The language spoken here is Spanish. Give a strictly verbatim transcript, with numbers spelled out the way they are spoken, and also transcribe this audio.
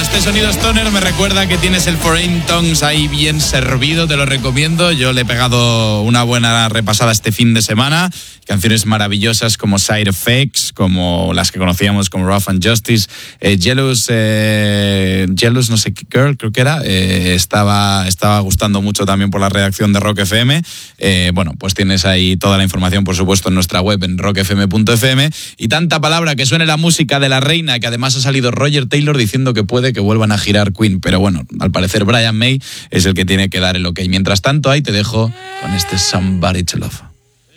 este sonido stoner me recuerda que tienes el Foreign Tongues ahí bien servido, te lo recomiendo. Yo le he pegado una buena repasada este fin de semana. Canciones maravillosas como Side Effects, como las que conocíamos como Rough and Justice, eh, Jealous, eh, Jealous no sé qué girl, creo que era, eh, estaba, estaba gustando mucho también por la redacción de Rock F M. Eh, bueno, pues tienes ahí toda la información, por supuesto, en nuestra web en rock f m punto f m. Y tanta palabra que suene la música de la reina, que además ha salido Roger Taylor diciendo que puede que vuelvan a girar Queen, pero bueno, al parecer Brian May es el que tiene que dar el ok. Mientras tanto, ahí te dejo con este Somebody to Love.